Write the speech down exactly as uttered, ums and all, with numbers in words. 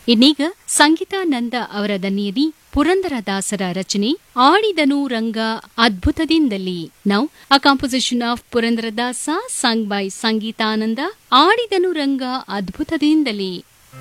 ಇನ್ನೀಗ ಸಂಗೀತಾನಂದ ಅವರ ದನಿಯಲ್ಲಿ ಪುರಂದರದಾಸರ ರಚನೆ ಆಡಿದನು ರಂಗ ಅದ್ಭುತದಿಂದಲಿ. Now a composition of Purandaradasa sung by ಸಂಗೀತಾನಂದ, ಆಡಿದನು Ranga ಅದ್ಭುತದಿಂದಲಿ.